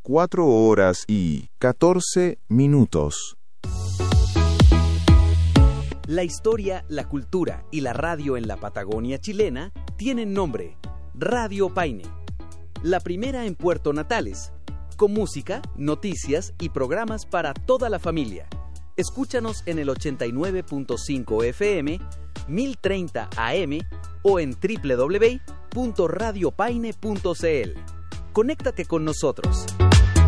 4:14. La historia, la cultura y la radio en la Patagonia chilena tienen nombre: Radio Paine. La primera en Puerto Natales, con música, noticias y programas para toda la familia. Escúchanos en el 89.5 FM, 1030 AM o en www.radiopaine.cl. Conéctate con nosotros.